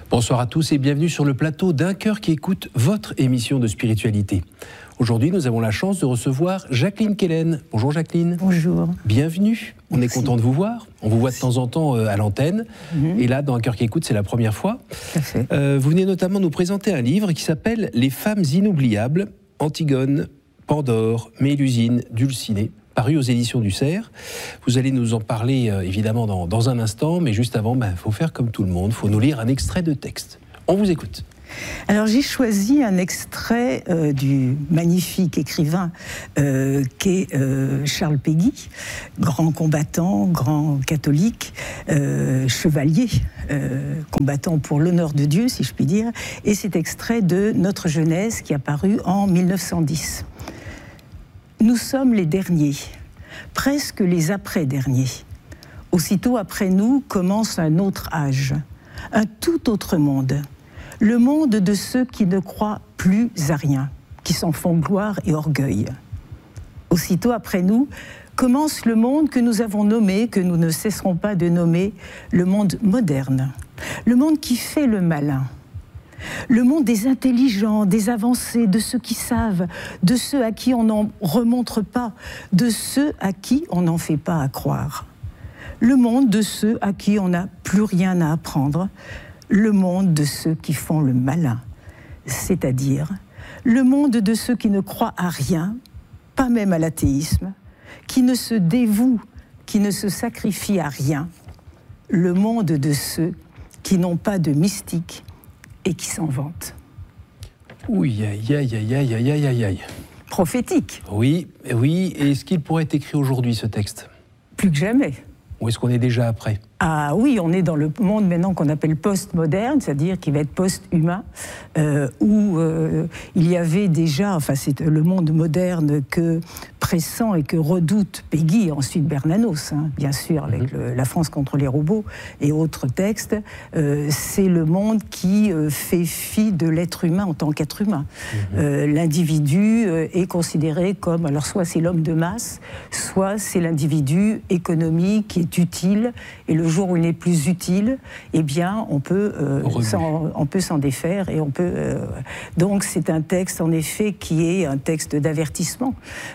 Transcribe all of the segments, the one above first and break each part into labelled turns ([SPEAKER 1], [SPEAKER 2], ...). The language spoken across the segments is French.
[SPEAKER 1] Bonsoir à tous et bienvenue sur le plateau d'Un cœur qui écoute, votre émission de spiritualité. Aujourd'hui, nous avons la chance de recevoir Jacqueline Quelen. Bonjour Jacqueline.
[SPEAKER 2] Bonjour.
[SPEAKER 1] Bienvenue. On
[SPEAKER 2] Merci.
[SPEAKER 1] est content de vous voir. On vous voit de temps en temps à l'antenne. Et là, dans Un cœur qui écoute, c'est la première fois.
[SPEAKER 2] Tout à fait.
[SPEAKER 1] Vous venez notamment nous présenter un livre qui s'appelle Les femmes inoubliables, Antigone, Pandore, Mélusine, Dulcinée, paru aux éditions du Cerf. Vous allez nous en parler évidemment dans un instant, mais juste avant, faut faire comme tout le monde, il faut nous lire un extrait de texte. On vous écoute.
[SPEAKER 2] Alors j'ai choisi un extrait du magnifique écrivain qu'est Charles Péguy, grand combattant, grand catholique, chevalier, combattant pour l'honneur de Dieu, si je puis dire, et cet extrait de Notre jeunesse qui a paru en 1910. Nous sommes les derniers, presque les après-derniers. Aussitôt après nous commence un autre âge, un tout autre monde. Le monde de ceux qui ne croient plus à rien, qui s'en font gloire et orgueil. Aussitôt après nous commence le monde que nous avons nommé, que nous ne cesserons pas de nommer, le monde moderne. Le monde qui fait le malin. Le monde des intelligents, des avancés, de ceux qui savent, de ceux à qui on n'en remontre pas, de ceux à qui on n'en fait pas à croire. Le monde de ceux à qui on n'a plus rien à apprendre. Le monde de ceux qui font le malin, c'est-à-dire le monde de ceux qui ne croient à rien, pas même à l'athéisme, qui ne se dévouent, qui ne se sacrifient à rien, le monde de ceux qui n'ont pas de mystique et qui s'en vantent.
[SPEAKER 1] Oui, aïe, aïe, aïe, aïe, aïe, aïe, aïe, aïe.
[SPEAKER 2] Prophétique.
[SPEAKER 1] Oui, oui, et est-ce qu'il pourrait être écrit aujourd'hui, ce texte ?
[SPEAKER 2] Plus que jamais.
[SPEAKER 1] Ou est-ce qu'on est déjà après ?
[SPEAKER 2] Ah oui, on est dans le monde maintenant qu'on appelle post-moderne, c'est-à-dire qui va être post-humain, où il y avait déjà, enfin c'est le monde moderne que pressent et que redoute Péguy, ensuite Bernanos, bien sûr, avec La France contre les robots et autres textes, c'est le monde qui fait fi de l'être humain en tant qu'être humain. L'individu est considéré comme, alors soit c'est l'homme de masse, soit c'est l'individu économique qui est utile, et le jour où il n'est plus utile, eh bien, on peut s'en défaire et on peut. Donc, c'est un texte en effet qui est un texte d'avertissement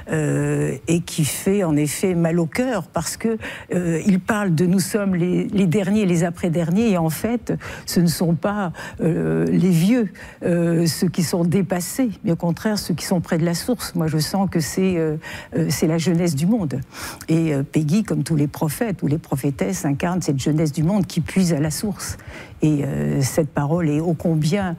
[SPEAKER 2] et qui fait en effet mal au cœur parce que il parle de nous sommes les derniers, les après-derniers, et en fait, ce ne sont pas les vieux, ceux qui sont dépassés, mais au contraire ceux qui sont près de la source. Moi, je sens que c'est la jeunesse du monde. Et Péguy, comme tous les prophètes ou les prophétesses, incarne cette jeunesse du monde qui puise à la source. Et cette parole est ô combien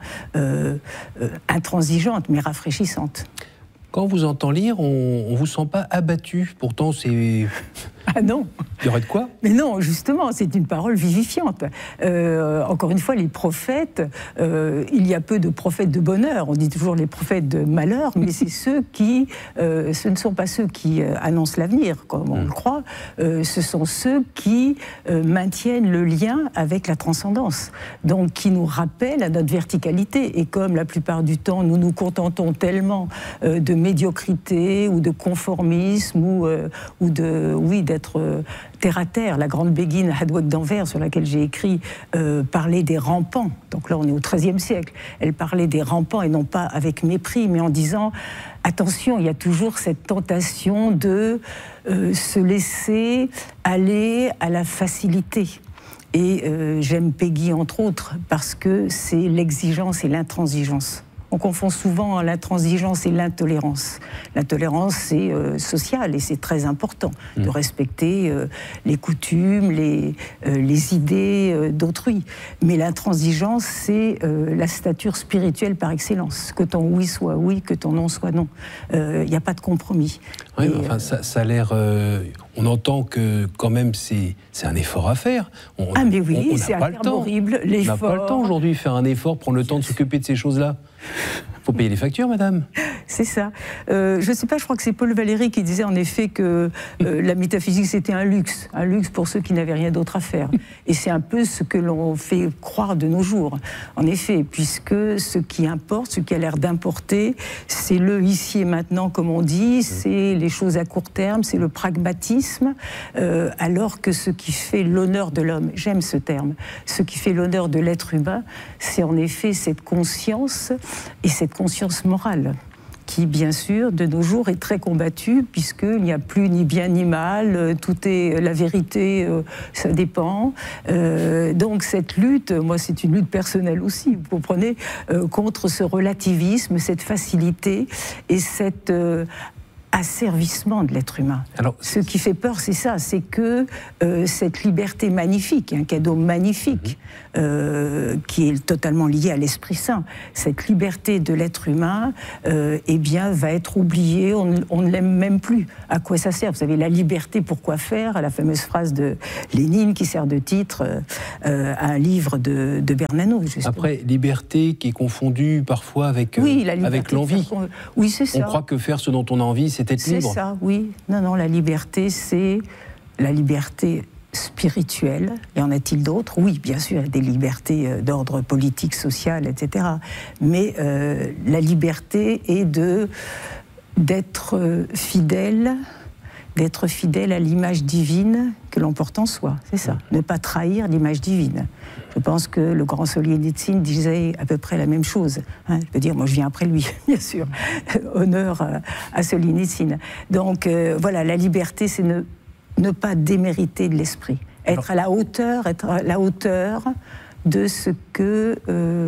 [SPEAKER 2] intransigeante, mais rafraîchissante.
[SPEAKER 1] Quand on vous entend lire, on ne vous sent pas abattu. Pourtant, c'est...
[SPEAKER 2] Ah non.
[SPEAKER 1] Il y aurait de quoi ?
[SPEAKER 2] Mais non, justement, c'est une parole vivifiante. Encore une fois, les prophètes, il y a peu de prophètes de bonheur. On dit toujours les prophètes de malheur, mais c'est ceux qui, ce ne sont pas ceux qui annoncent l'avenir, comme on le croit. Ce sont ceux qui maintiennent le lien avec la transcendance, donc qui nous rappellent à notre verticalité. Et comme la plupart du temps, nous nous contentons tellement de médiocrité ou de conformisme ou d'être terre à terre. La grande béguine Hadouek d'Anvers, sur laquelle j'ai écrit, parlait des rampants. Donc là, on est au XIIIe siècle. Elle parlait des rampants, et non pas avec mépris, mais en disant attention, il y a toujours cette tentation de se laisser aller à la facilité. Et j'aime Péguy, entre autres, parce que c'est l'exigence et l'intransigeance. On confond souvent l'intransigeance et l'intolérance. L'intolérance, c'est social et c'est très important de respecter les coutumes, les idées d'autrui. Mais l'intransigeance, c'est la stature spirituelle par excellence. Que ton oui soit oui, que ton non soit non. Il n'y a pas de compromis.
[SPEAKER 1] Oui, enfin, ça a l'air... on entend que quand même c'est un effort à faire.
[SPEAKER 2] Mais oui, c'est un terme horrible, l'effort.
[SPEAKER 1] On n'a pas le temps aujourd'hui de faire un effort, prendre le temps de s'occuper de ces choses-là. faut payer les factures, madame.
[SPEAKER 2] C'est ça. Je ne sais pas, je crois que c'est Paul Valéry qui disait en effet que la métaphysique c'était un luxe pour ceux qui n'avaient rien d'autre à faire. Et c'est un peu ce que l'on fait croire de nos jours, en effet, puisque ce qui importe, ce qui a l'air d'importer, c'est le ici et maintenant, comme on dit, c'est les choses à court terme, c'est le pragmatisme, alors que ce qui fait l'honneur de l'homme, j'aime ce terme, ce qui fait l'honneur de l'être humain, c'est en effet cette conscience et cette conscience morale qui, bien sûr, de nos jours est très combattue, puisqu'il n'y a plus ni bien ni mal, tout est la vérité, ça dépend. Donc cette lutte, moi c'est une lutte personnelle aussi, vous comprenez, contre ce relativisme, cette facilité et cet asservissement de l'être humain. Alors, ce qui fait peur, c'est ça, c'est que cette liberté magnifique, un cadeau magnifique, qui est totalement lié à l'Esprit Saint, cette liberté de l'être humain, eh bien, va être oubliée, on ne l'aime même plus. À quoi ça sert? Vous savez, la liberté, pourquoi faire? La fameuse phrase de Lénine qui sert de titre à un livre de Bernanos. Justement.
[SPEAKER 1] Après, liberté qui est confondue parfoie avec, avec l'envie.
[SPEAKER 2] Oui, c'est ça.
[SPEAKER 1] On croit que faire ce dont on a envie, c'est être libre.
[SPEAKER 2] C'est ça, oui. Non, la liberté, c'est la liberté spirituelle. Et en a-t-il d'autres? Oui, bien sûr, il y a des libertés d'ordre politique, social, etc. Mais la liberté est d'être fidèle à l'image divine que l'on porte en soi, c'est ça. Ne pas trahir l'image divine. Je pense que le grand Solzhenitsyn disait à peu près la même chose. Je veux dire, moi je viens après lui, bien sûr. Honneur à Solzhenitsyn. Donc voilà, la liberté, c'est ne pas démériter de l'esprit. Être à la hauteur de ce que,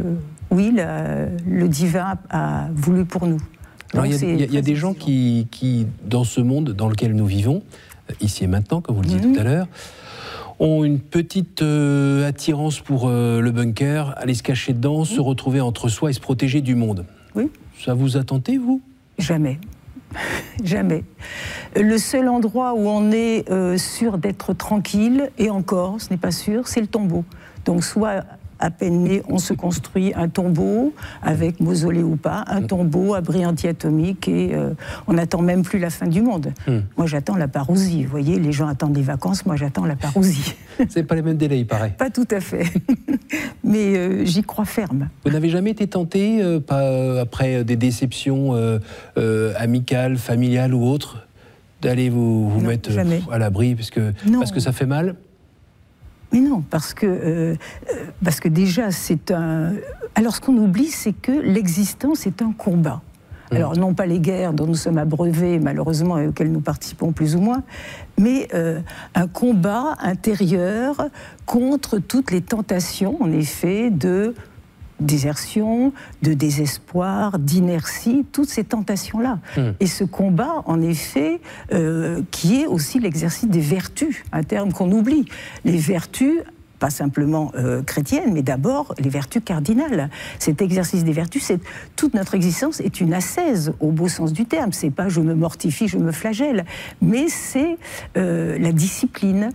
[SPEAKER 2] le divin a voulu pour nous.
[SPEAKER 1] Alors, il y a des gens qui, dans ce monde dans lequel nous vivons, ici et maintenant, comme vous le disiez tout à l'heure, ont une petite attirance pour le bunker, aller se cacher dedans, se retrouver entre soi et se protéger du monde.
[SPEAKER 2] Oui.
[SPEAKER 1] Ça vous a tenté, vous?
[SPEAKER 2] Jamais. Jamais. Le seul endroit où on est sûr d'être tranquille, et encore, ce n'est pas sûr, c'est le tombeau. Donc soit à peine né, on se construit un tombeau, avec mausolée ou pas, un tombeau, abri anti-atomique, et on n'attend même plus la fin du monde. Moi, j'attends la parousie. Vous voyez, les gens attendent des vacances, moi, j'attends la parousie.
[SPEAKER 1] C'est pas les mêmes délais, il paraît.
[SPEAKER 2] Pas tout à fait. Mais j'y crois ferme.
[SPEAKER 1] Vous n'avez jamais été tenté, après des déceptions amicales, familiales ou autres, d'aller vous mettre à l'abri parce que ça fait mal?
[SPEAKER 2] Mais non, parce que déjà, c'est un... Alors, ce qu'on oublie, c'est que l'existence est un combat. Alors, non pas les guerres dont nous sommes abreuvés, malheureusement, et auxquelles nous participons plus ou moins, mais un combat intérieur contre toutes les tentations, en effet, de désertion, de désespoir, d'inertie, toutes ces tentations-là. Et ce combat, en effet, qui est aussi l'exercice des vertus, un terme qu'on oublie. Les vertus, pas simplement chrétiennes, mais d'abord les vertus cardinales. Cet exercice des vertus, toute notre existence est une ascèse, au beau sens du terme. C'est pas je me mortifie, je me flagelle, mais c'est la discipline.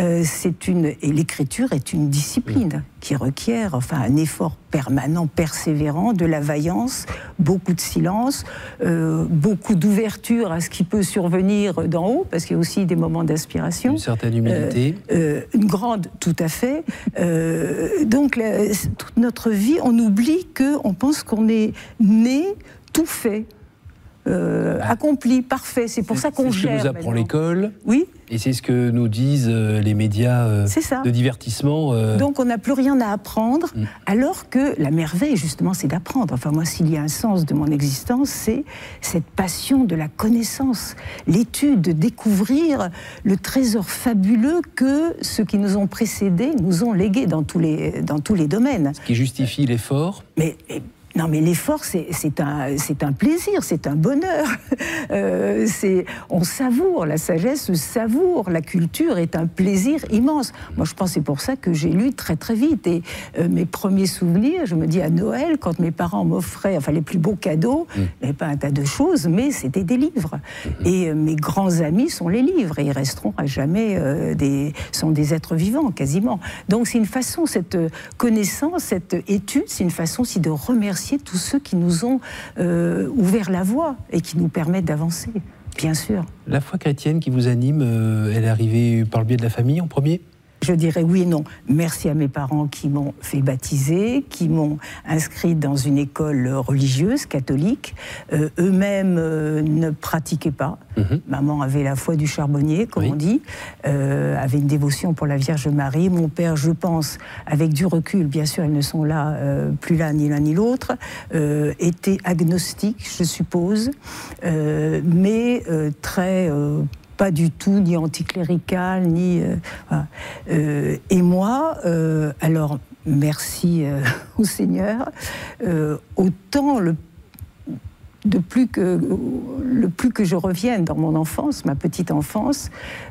[SPEAKER 2] Et l'écriture est une discipline qui requiert un effort permanent, persévérant, de la vaillance, beaucoup de silence, beaucoup d'ouverture à ce qui peut survenir d'en haut, parce qu'il y a aussi des moments d'inspiration.
[SPEAKER 1] Une certaine humilité.
[SPEAKER 2] Une grande, tout à fait. Donc, toute notre vie, on oublie qu'on pense qu'on est né, tout fait. Accompli, parfait. C'est pour ça qu'on gère.
[SPEAKER 1] C'est ce que nous apprend l'école.
[SPEAKER 2] Oui.
[SPEAKER 1] Et c'est ce que nous disent les médias de divertissement.
[SPEAKER 2] Donc on n'a plus rien à apprendre, alors que la merveille, justement, c'est d'apprendre. Enfin, moi, s'il y a un sens de mon existence, c'est cette passion de la connaissance, l'étude, de découvrir le trésor fabuleux que ceux qui nous ont précédés nous ont légué dans tous les domaines.
[SPEAKER 1] Ce qui justifie l'effort.
[SPEAKER 2] Non, mais l'effort, c'est un plaisir, c'est un bonheur. On savoure, la sagesse savoure, la culture est un plaisir immense. Moi, je pense que c'est pour ça que j'ai lu très très vite. Et mes premiers souvenirs, je me dis à Noël, quand mes parents m'offraient les plus beaux cadeaux, il n'y avait pas un tas de choses, mais c'était des livres. Et mes grands amis sont les livres, et ils resteront à jamais sont des êtres vivants, quasiment. Donc c'est une façon, cette connaissance, cette étude, c'est une façon aussi de remercier remercier tous ceux qui nous ont ouvert la voie et qui nous permettent d'avancer, bien sûr.
[SPEAKER 1] La foi chrétienne qui vous anime, elle est arrivée par le biais de la famille en premier ?
[SPEAKER 2] Je dirais oui et non. Merci à mes parents qui m'ont fait baptiser, qui m'ont inscrite dans une école religieuse, catholique. Eux-mêmes ne pratiquaient pas. Maman avait la foi du charbonnier, comme on dit, avait une dévotion pour la Vierge Marie. Mon père, je pense, avec du recul, bien sûr, ils ne sont là, plus là ni l'un ni l'autre, était agnostique, je suppose, mais très... pas du tout, ni anticlérical, ni... voilà. Et moi, alors, merci au Seigneur, autant le plus que je revienne dans mon enfance, ma petite enfance,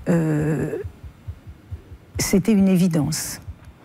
[SPEAKER 2] c'était une évidence.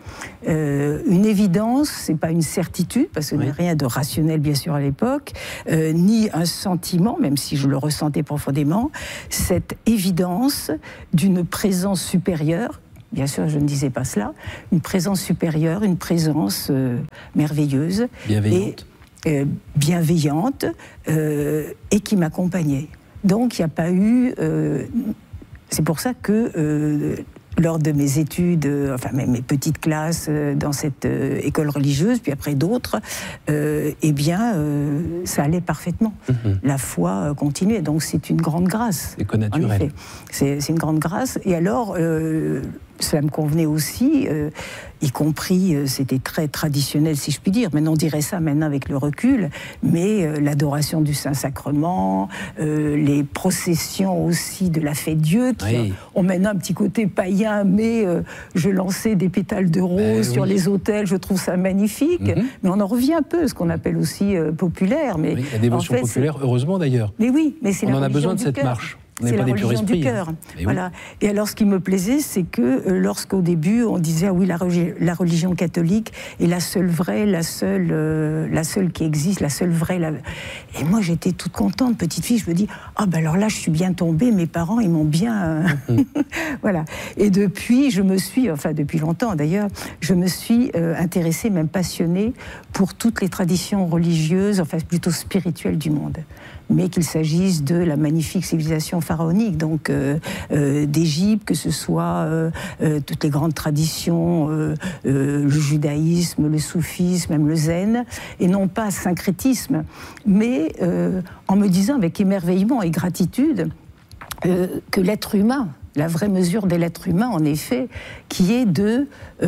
[SPEAKER 2] Une évidence, c'est pas une certitude, parce qu'il n'y a rien de rationnel bien sûr à l'époque, ni un sentiment, même si je le ressentais profondément, cette évidence d'une présence supérieure. Bien sûr, je ne disais pas cela. Une présence supérieure, une présence merveilleuse,
[SPEAKER 1] bienveillante,
[SPEAKER 2] bienveillante, et qui m'accompagnait. Donc, il n'y a pas eu. C'est pour ça que lors de mes études, enfin mes petites classes dans cette école religieuse, puis après d'autres, eh bien, ça allait parfaitement. La foi continuait, donc c'est une grande grâce.
[SPEAKER 1] C'est connaturel.
[SPEAKER 2] C'est une grande grâce. Et alors, cela me convenait aussi, y compris, c'était très traditionnel si je puis dire, maintenant on dirait ça maintenant avec le recul, mais l'adoration du Saint-Sacrement, les processions aussi de la fête Dieu, qui ont maintenant un petit côté païen, mais je lançais des pétales de rose sur les autels, je trouve ça magnifique, mais on en revient un peu, ce qu'on appelle aussi populaire. Mais
[SPEAKER 1] la dévotion populaire, heureusement d'ailleurs.
[SPEAKER 2] Mais oui, mais c'est
[SPEAKER 1] on en a besoin de cette marche.
[SPEAKER 2] C'est la religion du cœur. Voilà. Et alors, ce qui me plaisait, c'est que lorsqu'au début, on disait ah oui, la religion catholique est la seule vraie, la seule qui existe, la seule vraie. Et moi, j'étais toute contente, petite fille. Je me dis ah ben alors là, je suis bien tombée. Mes parents, ils m'ont bien. Voilà. Et depuis, je me suis, enfin depuis longtemps d'ailleurs, je me suis intéressée, même passionnée pour toutes les traditions religieuses, enfin plutôt spirituelles du monde. Mais qu'il s'agisse de la magnifique civilisation pharaonique, donc d'Égypte, que ce soit toutes les grandes traditions, le judaïsme, le soufisme, même le zen, et non pas syncrétisme, mais en me disant avec émerveillement et gratitude que l'être humain, la vraie mesure de l'être humain, en effet, qui est de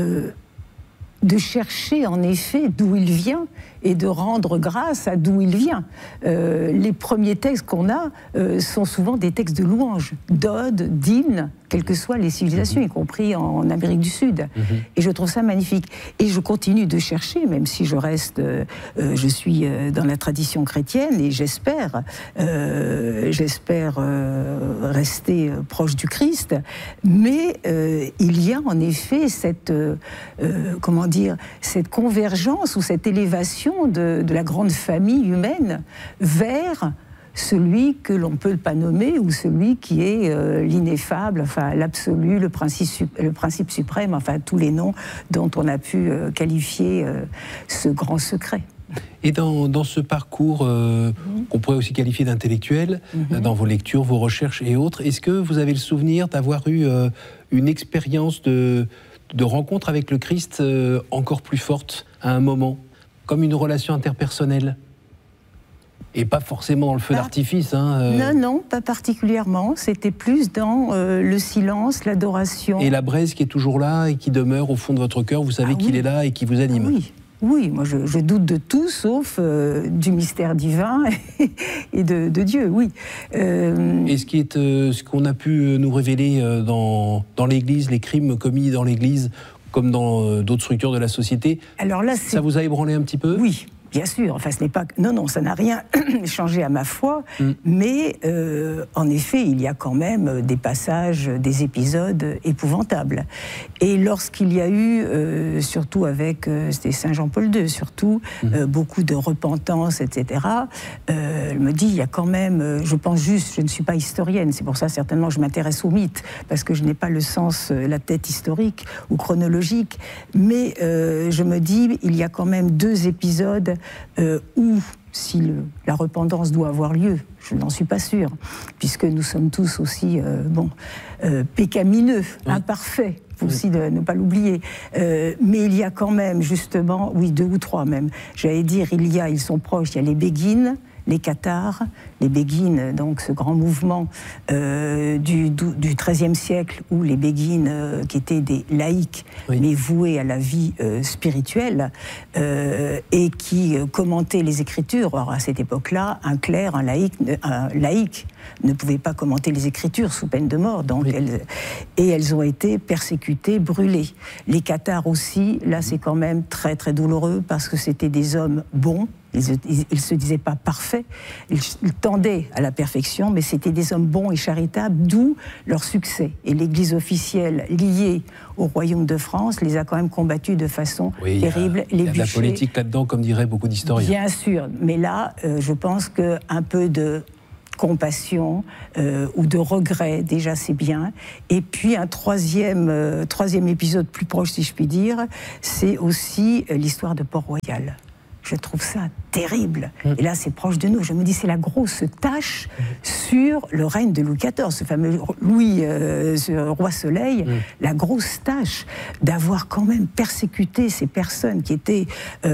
[SPEAKER 2] chercher en effet d'où il vient et de rendre grâce à d'où il vient. Les premiers textes qu'on a sont souvent des textes de louanges, d'odes, d'hymnes, quelles que soient les civilisations, y compris en Amérique du Sud. Et je trouve ça magnifique. Et je continue de chercher, même si je reste, je suis dans la tradition chrétienne, et j'espère rester proche du Christ. Mais il y a en effet cette, comment dire, cette convergence ou cette élévation de la grande famille humaine vers celui que l'on ne peut pas nommer ou celui qui est l'ineffable, enfin l'absolu, le principe suprême, enfin tous les noms dont on a pu qualifier ce grand secret.
[SPEAKER 1] Et dans ce parcours qu'on pourrait aussi qualifier d'intellectuel, dans vos lectures, vos recherches et autres, est-ce que vous avez le souvenir d'avoir eu une expérience de rencontre avec le Christ encore plus forte à un moment, comme une relation interpersonnelle? Et pas forcément dans le feu d'artifice.
[SPEAKER 2] Non, pas particulièrement. C'était plus dans le silence, l'adoration.
[SPEAKER 1] Et la braise qui est toujours là et qui demeure au fond de votre cœur, vous savez qu'il est là et qui vous anime.
[SPEAKER 2] Oui, moi je doute de tout sauf du mystère divin et de Dieu, oui.
[SPEAKER 1] Et ce qu'on a pu nous révéler dans l'Église, les crimes commis dans l'Église, comme dans d'autres structures de la société, alors là, ça vous a ébranlé un petit peu ?
[SPEAKER 2] Oui. Bien sûr, enfin ce n'est pas... Non, ça n'a rien changé à ma foi, mais en effet, il y a quand même des passages, des épisodes épouvantables. Et lorsqu'il y a eu, surtout avec, c'était Saint Jean-Paul II, surtout, beaucoup de repentance, etc., je me dis, il y a quand même, je pense juste, je ne suis pas historienne, c'est pour ça certainement je m'intéresse aux mythes, parce que je n'ai pas le sens, la tête historique ou chronologique, mais je me dis, il y a quand même 2 épisodes ou si la repentance doit avoir lieu, je n'en suis pas sûre, puisque nous sommes tous aussi pécamineux, imparfaits, il faut aussi ne pas l'oublier. Mais il y a quand même, justement, 2 ou 3 même, j'allais dire, ils sont proches, il y a les Béguines, les Cathares, les Béguines, donc ce grand mouvement du XIIIe siècle, où les Béguines, qui étaient des laïcs, mais voués à la vie spirituelle, et qui commentaient les Écritures. Or, à cette époque-là, un clerc, un laïc ne pouvait pas commenter les Écritures sous peine de mort. Donc elles ont été persécutées, brûlées. Les Cathares aussi, là c'est quand même très très douloureux, parce que c'était des hommes bons. Ils ne se disaient pas parfaits, ils tendaient à la perfection, mais c'était des hommes bons et charitables, d'où leur succès. Et l'Église officielle liée au Royaume de France les a quand même combattus de façon terrible.
[SPEAKER 1] Il y a de la politique là-dedans, comme diraient beaucoup d'historiens.
[SPEAKER 2] Bien sûr, mais là, je pense qu'un peu de compassion ou de regret, déjà c'est bien. Et puis un troisième épisode plus proche, si je puis dire, c'est aussi l'histoire de Port-Royal. Je trouve ça terrible. Et là, c'est proche de nous. Je me dis, c'est la grosse tâche sur le règne de Louis XIV, ce fameux ce roi Soleil, la grosse tâche d'avoir quand même persécuté ces personnes qui étaient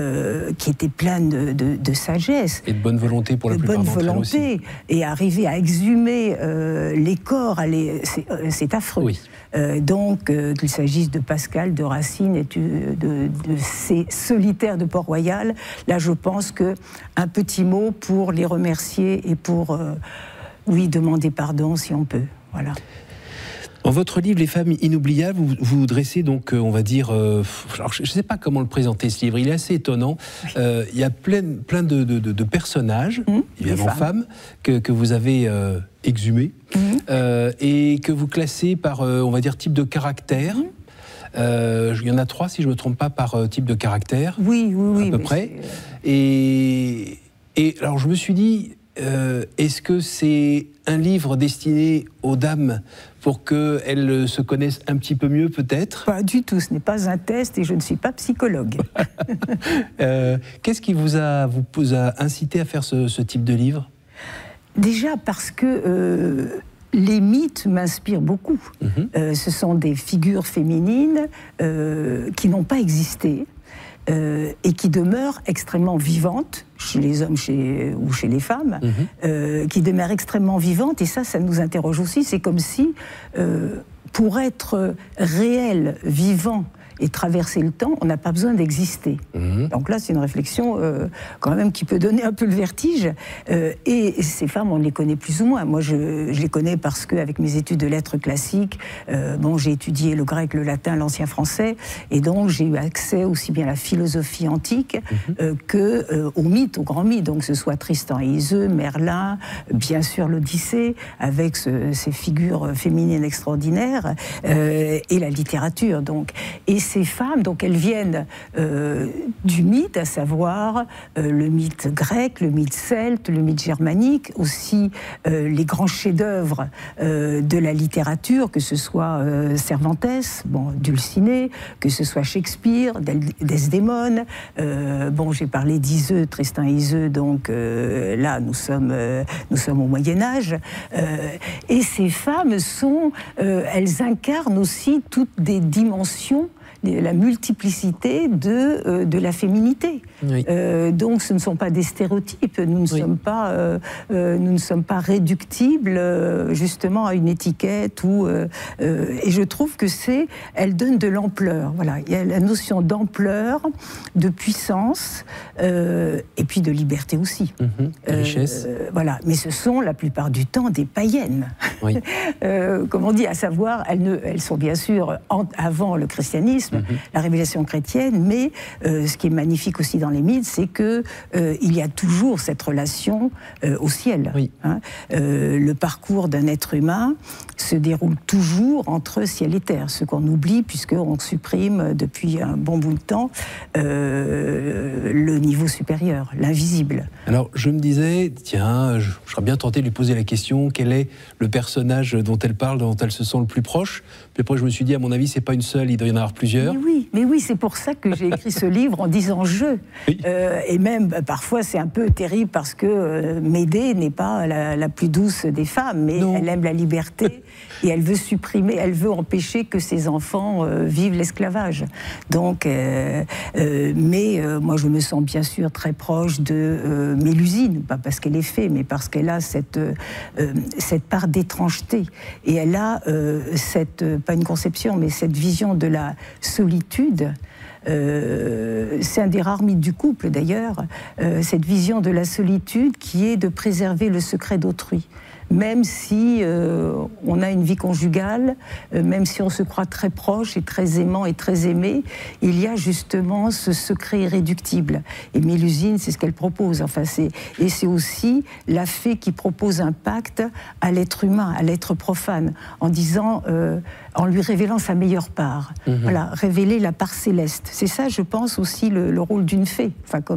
[SPEAKER 2] pleines de sagesse.
[SPEAKER 1] Et de bonne volonté pour la plupart d'entre elles aussi.
[SPEAKER 2] Et arriver à exhumer les corps, c'est affreux. Oui. Donc, qu'il s'agisse de Pascal, de Racine et de ces solitaires de Port-Royal, là, je pense qu'un petit mot pour les remercier et pour, demander pardon si on peut. Voilà.
[SPEAKER 1] Dans votre livre, Les femmes inoubliables, vous dressez donc, on va dire... alors je ne sais pas comment le présenter, ce livre, il est assez étonnant. Il y a plein de personnages, évidemment femmes, que vous avez exhumés, et que vous classez par, on va dire, type de caractère. Il y en a 3, si je ne me trompe pas, par type de caractère.
[SPEAKER 2] Oui.
[SPEAKER 1] À peu près. Et alors, je me suis dit, est-ce que c'est un livre destiné aux dames pour qu'elles se connaissent un petit peu mieux, peut-être?
[SPEAKER 2] Pas du tout, ce n'est pas un test et je ne suis pas psychologue.
[SPEAKER 1] Qu'est-ce qui vous a incité à faire ce type de livre? Déjà parce que...
[SPEAKER 2] les mythes m'inspirent beaucoup. Ce sont des figures féminines qui n'ont pas existé et qui demeurent extrêmement vivantes, chez les hommes ou chez les femmes, qui demeurent extrêmement vivantes. Et ça nous interroge aussi. C'est comme si, pour être réel, vivant, et traverser le temps, on n'a pas besoin d'exister. Donc là, c'est une réflexion quand même qui peut donner un peu le vertige. Et ces femmes, on les connaît plus ou moins. Moi, je les connais parce qu'avec mes études de lettres classiques, j'ai étudié le grec, le latin, l'ancien français, et donc j'ai eu accès aussi bien à la philosophie antique qu'aux mythes, aux grands mythes. Donc que ce soit Tristan et Iseux, Merlin, bien sûr l'Odyssée, avec ces figures féminines extraordinaires, et la littérature. Donc. Et ces femmes, donc elles viennent du mythe, à savoir le mythe grec, le mythe celte, le mythe germanique, aussi les grands chefs-d'œuvre de la littérature, que ce soit Cervantes, Dulcinée, que ce soit Shakespeare, Desdémone. J'ai parlé d'Iseux, Tristan et Iseux, donc là nous sommes au Moyen-Âge. Et ces femmes elles incarnent aussi toutes des dimensions, la multiplicité de la féminité. Oui. Donc ce ne sont pas des stéréotypes, nous ne sommes pas réductibles justement à une étiquette et je trouve que elle donne de l'ampleur. Voilà, il y a la notion d'ampleur, de puissance et puis de liberté aussi.
[SPEAKER 1] Richesse.
[SPEAKER 2] Voilà, mais ce sont la plupart du temps des païennes. Oui. Comme on dit, à savoir, elles sont bien sûr avant le christianisme, la révélation chrétienne, mais ce qui est magnifique aussi dans les mythes, c'est que il y a toujours cette relation au ciel. Oui. Le parcours d'un être humain se déroule toujours entre ciel et terre, ce qu'on oublie puisqu'on supprime depuis un bon bout de temps le niveau supérieur, l'invisible.
[SPEAKER 1] Alors je me disais, tiens, je serais bien tenté de lui poser la question, quel est le personnage dont elle parle, dont elle se sent le plus proche? Puis après je me suis dit, à mon avis, c'est pas une seule, il doit y en avoir plusieurs. plusieurs.
[SPEAKER 2] Mais oui, c'est pour ça que j'ai écrit ce livre en disant je. Oui. Et même, parfois, c'est un peu terrible parce que Médée n'est pas la plus douce des femmes, mais non. Elle aime la liberté et elle veut supprimer, elle veut empêcher que ses enfants vivent l'esclavage. Donc, moi, je me sens bien sûr très proche de Mélusine, pas parce qu'elle est fée, mais parce qu'elle a cette part d'étrangeté. Et elle a pas une conception, mais cette vision de la solitude. C'est un des rares mythes du couple d'ailleurs, cette vision de la solitude qui est de préserver le secret d'autrui. Même si on a une vie conjugale, même si on se croit très proche et très aimant et très aimé, il y a justement ce secret irréductible. Et Mélusine, c'est ce qu'elle propose. Et c'est aussi la fée qui propose un pacte à l'être humain, à l'être profane, en disant, en lui révélant sa meilleure part. Voilà, révéler la part céleste. C'est ça, je pense, aussi le rôle d'une fée.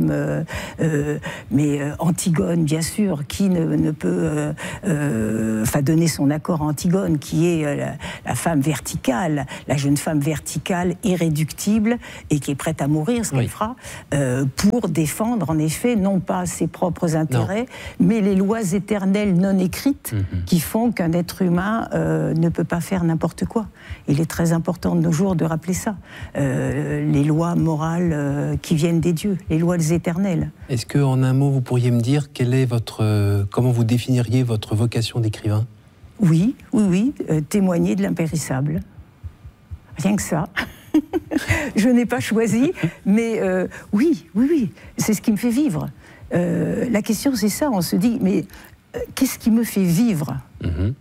[SPEAKER 2] Mais Antigone, bien sûr, qui ne peut donner son accord à Antigone, qui est la femme verticale, la jeune femme verticale, irréductible, et qui est prête à mourir, ce qu'elle fera, pour défendre, en effet, non pas ses propres intérêts, mais les lois éternelles non écrites qui font qu'un être humain ne peut pas faire n'importe quoi. Il est très important de nos jours de rappeler ça. Les lois morales qui viennent des dieux, les lois éternelles.
[SPEAKER 1] Est-ce qu'en un mot, vous pourriez me dire comment vous définiriez votre vocation d'écrivain ?
[SPEAKER 2] Oui, témoigner de l'impérissable. Rien que ça. Je n'ai pas choisi, mais oui, c'est ce qui me fait vivre. La question, c'est ça, on se dit, mais qu'est-ce qui me fait vivre concrètement ?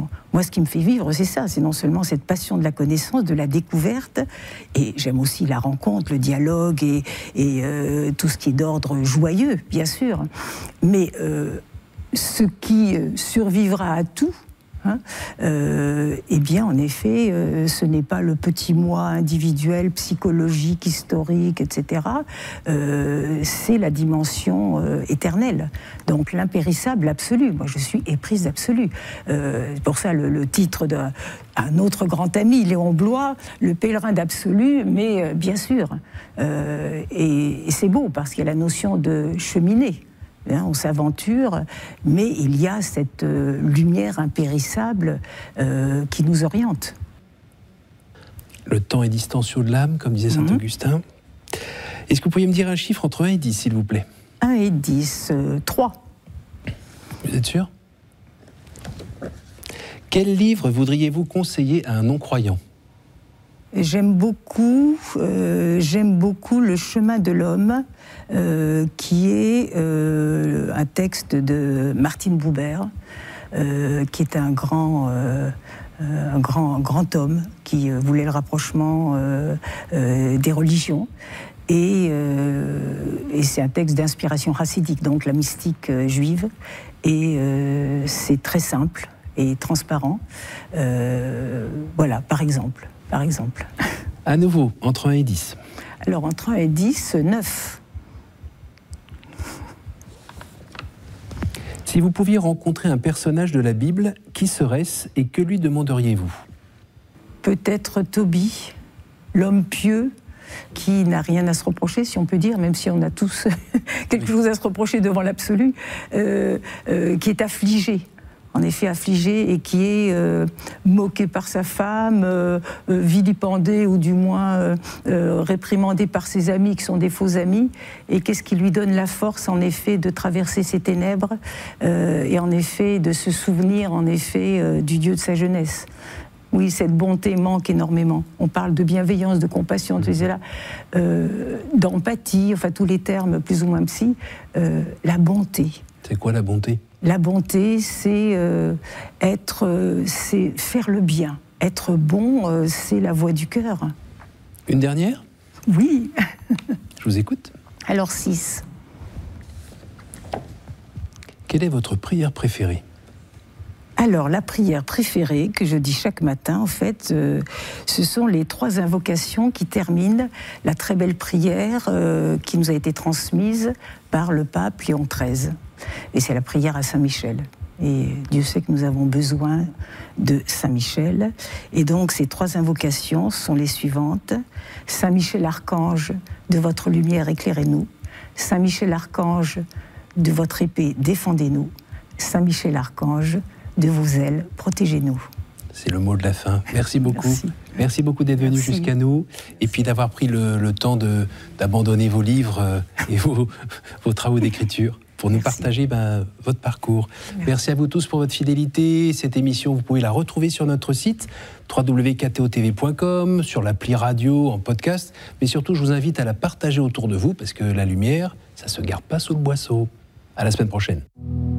[SPEAKER 2] Moi, ce qui me fait vivre, c'est ça, c'est non seulement cette passion de la connaissance, de la découverte, et j'aime aussi la rencontre, le dialogue, et tout ce qui est d'ordre joyeux, bien sûr, mais ce qui survivra à tout, eh bien, en effet, ce n'est pas le petit moi individuel, psychologique, historique, etc. C'est la dimension éternelle. Donc, l'impérissable absolu. Moi, je suis éprise d'absolu. C'est pour ça le titre d'un autre grand ami, Léon Bloy, Le pèlerin d'absolu, mais bien sûr. Et c'est beau, parce qu'il y a la notion de cheminer. On s'aventure, mais il y a cette lumière impérissable qui nous oriente.
[SPEAKER 1] Le temps est distancieux de l'âme, comme disait saint Augustin. Est-ce que vous pourriez me dire un chiffre entre 1 et 10, s'il vous plaît ?
[SPEAKER 2] 1 et 10, 3.
[SPEAKER 1] Vous êtes sûr ? Quel livre voudriez-vous conseiller à un non-croyant ?
[SPEAKER 2] J'aime beaucoup Le chemin de l'homme, qui est un texte de Martin Buber, qui est un grand homme qui voulait le rapprochement des religions. Et c'est un texte d'inspiration chassidique, donc la mystique juive. Et c'est très simple et transparent. Voilà, par exemple.
[SPEAKER 1] À nouveau, entre 1 et 10.
[SPEAKER 2] Alors, entre 1 et 10, 9.
[SPEAKER 1] Si vous pouviez rencontrer un personnage de la Bible, qui serait-ce et que lui demanderiez-vous ?
[SPEAKER 2] Peut-être Tobie, l'homme pieux, qui n'a rien à se reprocher, si on peut dire, même si on a tous quelque chose à se reprocher devant l'absolu, qui est affligé. En effet affligé et qui est moqué par sa femme, vilipendé ou du moins réprimandé par ses amis qui sont des faux amis. Et qu'est-ce qui lui donne la force, en effet, de traverser ces ténèbres et en effet de se souvenir, en effet, du Dieu de sa jeunesse. Oui, cette bonté manque énormément. On parle de bienveillance, de compassion, d'empathie, enfin tous les termes plus ou moins psy. La bonté.
[SPEAKER 1] C'est quoi la bonté ?
[SPEAKER 2] La bonté, c'est c'est faire le bien. Être bon, c'est la voie du cœur.
[SPEAKER 1] Une dernière ?
[SPEAKER 2] Oui.
[SPEAKER 1] Je vous écoute.
[SPEAKER 2] Alors 6.
[SPEAKER 1] Quelle est votre prière préférée ?
[SPEAKER 2] Alors, la prière préférée que je dis chaque matin, en fait, ce sont les 3 invocations qui terminent la très belle prière qui nous a été transmise par le pape Léon XIII. Et c'est la prière à Saint-Michel. Et Dieu sait que nous avons besoin de Saint Michel. Et donc ces 3 invocations sont les suivantes. Saint Michel Archange, de votre lumière éclairez-nous. Saint Michel Archange, de votre épée défendez-nous. Saint Michel Archange, de vos ailes protégez-nous.
[SPEAKER 1] C'est le mot de la fin. Merci beaucoup. Merci beaucoup d'être venu jusqu'à nous et puis d'avoir pris le temps d'abandonner vos livres et vos travaux d'écriture pour nous partager votre parcours. Merci à vous tous pour votre fidélité. Cette émission, vous pouvez la retrouver sur notre site www.ktotv.com, sur l'appli radio, en podcast. Mais surtout, je vous invite à la partager autour de vous parce que la lumière, ça ne se garde pas sous le boisseau. À la semaine prochaine.